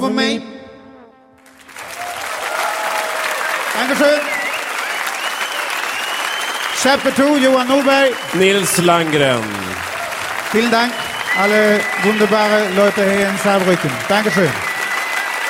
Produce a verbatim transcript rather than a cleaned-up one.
Von mir. Dankeschön. Chef Betu, Johan Norberg. Nils Landgren. Vielen Dank, alle wunderbare Leute hier in Saarbrücken. Dankeschön.